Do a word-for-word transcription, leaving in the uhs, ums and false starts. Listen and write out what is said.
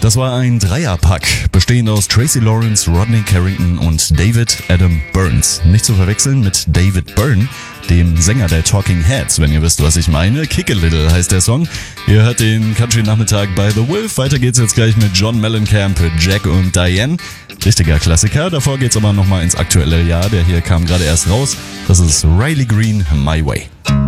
Das war ein Dreierpack, bestehend aus Tracy Lawrence, Rodney Carrington und David Adam Burns. Nicht zu verwechseln mit David Byrne, dem Sänger der Talking Heads, wenn ihr wisst, was ich meine. Kick a Little heißt der Song. Ihr hört den Country-Nachmittag bei The Wolf. Weiter geht's jetzt gleich mit John Mellencamp, Jack und Diane. Richtiger Klassiker. Davor geht's aber nochmal ins aktuelle Jahr. Der hier kam gerade erst raus. Das ist Riley Green, My Way.